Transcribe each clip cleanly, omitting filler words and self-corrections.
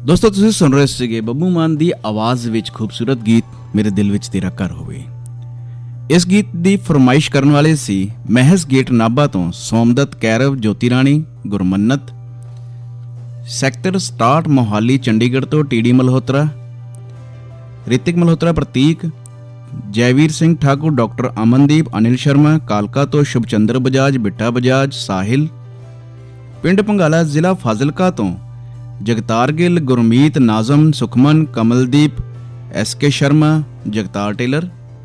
ਦੋਸਤੋ ਤੁਸੀਂ ਸੁਣ ਰਹੇ ਸੀਗੇ ਬੱਬੂ ਮਾਨ ਦੀ ਆਵਾਜ਼ ਵਿੱਚ ਖੂਬਸੂਰਤ ਗੀਤ ਮੇਰੇ ਦਿਲ ਵਿੱਚ ਤੇਰਾ ਘਰ ਹੋਵੇ। ਇਸ ਗੀਤ ਦੀ ਫਰਮਾਇਸ਼ ਕਰਨ ਵਾਲੇ ਸੀ ਮਹਿਸ ਗੇਟ ਨਾਭਾ ਤੋਂ ਸੋਮਦੱਤ ਕੈਰਵ, ਜੋਤੀ ਰਾਣੀ, ਗੁਰਮੰਨਤ, ਸੈਕਟਰ 67 ਮੋਹਾਲੀ ਚੰਡੀਗੜ੍ਹ ਤੋਂ TD ਮਲਹੋਤਰਾ, ਰਿਤਿਕ ਮਲਹੋਤਰਾ, ਪ੍ਰਤੀਕ, ਜੈਵੀਰ ਸਿੰਘ ਠਾਕੁਰ, ਡਾਕਟਰ ਅਮਨਦੀਪ, ਅਨਿਲ ਸ਼ਰਮਾ, ਕਾਲਕਾ ਤੋਂ ਸ਼ੁਭਚੰਦਰ ਬਜਾਜ, ਬਿੱਟਾ ਬਜਾਜ, ਸਾਹਿਲ, ਪਿੰਡ ਭੰਗਾਲਾ, ਜ਼ਿਲ੍ਹਾ ਫਾਜ਼ਿਲਕਾ ਤੋਂ ਜਗਤਾਰ ਗਿੱਲ, ਗੁਰਮੀਤ, ਨਾਜ਼ਮ, ਸੁਖਮਨ, ਕਮਲਦੀਪ, SK ਸ਼ਰਮਾ, ਜਗਤਾਰ ਟੇਲਰ,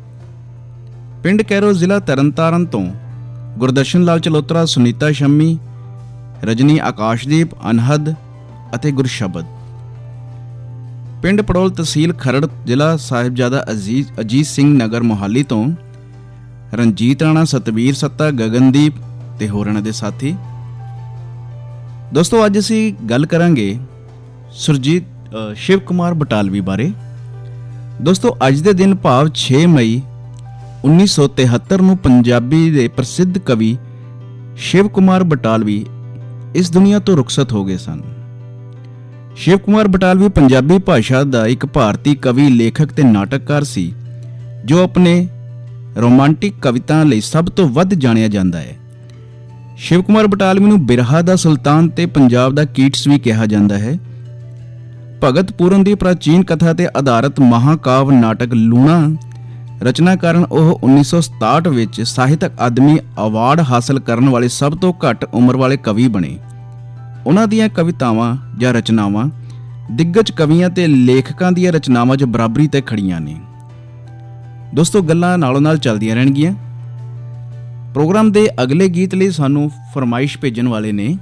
ਪਿੰਡ ਕੈਰੋ, ਜ਼ਿਲ੍ਹਾ ਤਰਨਤਾਰਨ ਤੋਂ ਗੁਰਦਰਸ਼ਨ ਲਾਲ ਚਲੋਤਰਾ, ਸੁਨੀਤਾ ਸ਼ੰਮੀ, ਰਜਨੀ, ਆਕਾਸ਼ਦੀਪ, ਅਨਹਦ ਅਤੇ ਗੁਰਸ਼ਬਦ, ਪਿੰਡ ਪੜੋਲ, ਤਹਿਸੀਲ ਖਰੜ, ਜ਼ਿਲ੍ਹਾ ਸਾਹਿਬਜ਼ਾਦਾ ਅਜੀਤ ਸਿੰਘ ਨਗਰ ਮੋਹਾਲੀ ਤੋਂ ਰਣਜੀਤ ਰਾਣਾ, ਸਤਵੀਰ ਸੱਤਾ, ਗਗਨਦੀਪ ਤੇ ਹੋਰਾਂ ਦੇ ਸਾਥੀ। ਦੋਸਤੋ ਅੱਜ ਅਸੀਂ ਗੱਲ ਕਰਾਂਗੇ ਸ਼ਿਵ ਕੁਮਾਰ ਬਟਾਲਵੀ ਬਾਰੇ। ਦੋਸਤੋ ਅੱਜ ਦੇ ਦਿਨ ਭਾਵ 6 ਮਈ 1973 ਨੂੰ ਪੰਜਾਬੀ ਦੇ ਪ੍ਰਸਿੱਧ ਕਵੀ ਸ਼ਿਵ ਕੁਮਾਰ ਬਟਾਲਵੀ ਇਸ ਦੁਨੀਆ ਤੋਂ ਰੁਖਸਤ ਹੋ ਗਏ ਸਨ। ਸ਼ਿਵ ਕੁਮਾਰ ਬਟਾਲਵੀ ਪੰਜਾਬੀ ਭਾਸ਼ਾ ਦਾ ਇੱਕ ਭਾਰਤੀ ਕਵੀ, ਲੇਖਕ ਤੇ ਨਾਟਕਕਾਰ ਸੀ ਜੋ ਆਪਣੇ ਰੋਮਾਂਟਿਕ ਕਵਿਤਾ ਲਈ ਸਭ ਤੋਂ ਵੱਧ ਜਾਣਿਆ ਜਾਂਦਾ ਹੈ। ਸ਼ਿਵ ਕੁਮਾਰ ਬਟਾਲਵੀ ਨੂੰ ਬਿਰਹਾ ਦਾ ਸੁਲਤਾਨ ਤੇ ਪੰਜਾਬ ਦਾ ਕੀਟਸ ਵੀ ਕਿਹਾ ਜਾਂਦਾ ਹੈ। ਭਗਤ ਪੂਰਨ ਦੀ ਪ੍ਰਾਚੀਨ ਕਥਾ ਤੇ ਆਧਾਰਿਤ ਮਹਾਕਾਵ ਨਾਟਕ ਲੂਣਾ ਰਚਨਾ ਕਾਰਨ ਉਹ 1967 ਵਿੱਚ ਸਾਹਿਤਕ ਅਕਾਦਮੀ ਅਵਾਰਡ ਹਾਸਲ ਕਰਨ ਵਾਲੇ ਸਭ ਤੋਂ ਘੱਟ ਉਮਰ ਵਾਲੇ ਕਵੀ ਬਣੇ। ਉਹਨਾਂ ਦੀਆਂ ਕਵਿਤਾਵਾਂ ਜਾਂ ਰਚਨਾਵਾਂ ਦਿੱਗਜ ਕਵੀਆਂ ਤੇ ਲੇਖਕਾਂ ਦੀਆਂ ਰਚਨਾਵਾਂ 'ਚ ਬਰਾਬਰੀ ਤੇ ਖੜੀਆਂ ਨੇ। ਦੋਸਤੋ ਗੱਲਾਂ ਨਾਲੋਂ ਨਾਲ ਚੱਲਦੀਆਂ ਰਹਿਣਗੀਆਂ। ਪ੍ਰੋਗਰਾਮ ਦੇ ਅਗਲੇ ਗੀਤ ਲਈ ਸਾਨੂੰ ਫਰਮਾਇਸ਼ ਭੇਜਣ ਵਾਲੇ ਨੇ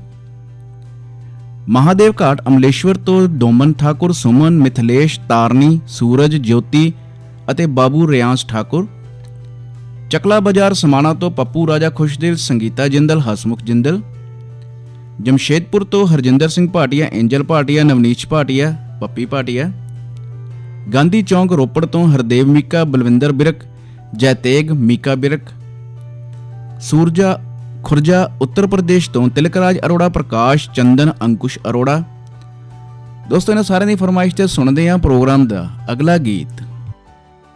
ਮਹਾਦੇਵ ਘਾਟ ਅਮਲੇਸ਼ਵਰ ਤੋਂ ਡੋਮਨ ਠਾਕੁਰ, ਸੁਮਨ, ਮਿਥਲੇਸ਼, ਤਾਰਨੀ, ਸੂਰਜ, ਜੋਤੀ ਅਤੇ ਬਾਬੂ ਰਿਆਂਸ ਠਾਕੁਰ। ਚੱਕਲਾ ਬਾਜ਼ਾਰ ਸਮਾਣਾ ਤੋਂ ਪੱਪੂ ਰਾਜਾ, ਖੁਸ਼ਦਿਲ, ਸੰਗੀਤਾ ਜਿੰਦਲ, ਹਸਮੁਖ ਜਿੰਦਲ। ਜਮਸ਼ੇਦਪੁਰ ਤੋਂ ਹਰਜਿੰਦਰ ਸਿੰਘ ਭਾਟੀਆ, ਐਂਜਲ ਭਾਟੀਆ, ਨਵਨੀਸ਼ ਭਾਟੀਆ, ਪੱਪੀ ਭਾਟੀਆ। ਗਾਂਧੀ ਚੌਂਕ ਰੋਪੜ ਤੋਂ ਹਰਦੇਵ ਮੀਕਾ, ਬਲਵਿੰਦਰ ਬਿਰਕ, ਜੈਤੇਗ, ਮੀਕਾ ਬਿਰਕ। ਸੂਰਜਾ ਖੁਰਜਾ ਉੱਤਰ ਪ੍ਰਦੇਸ਼ ਤੋਂ ਤਿਲਕਰਾਜ ਅਰੋੜਾ, ਪ੍ਰਕਾਸ਼, ਚੰਦਨ, ਅੰਕੁਸ਼ ਅਰੋੜਾ। ਦੋਸਤੋ ਇਹਨਾਂ ਸਾਰਿਆਂ ਦੀ ਫਰਮਾਇਸ਼ ਤੇ ਸੁਣਦੇ ਹਾਂ ਪ੍ਰੋਗਰਾਮ ਦਾ ਅਗਲਾ ਗੀਤ।